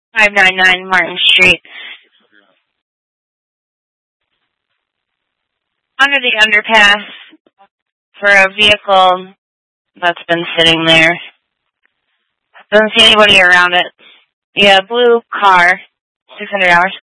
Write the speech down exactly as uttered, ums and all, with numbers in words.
five ninety-nine Martin Street. Under the underpass for a vehicle that's been sitting there. Doesn't see anybody around it. Yeah, blue car. six hundred dollars.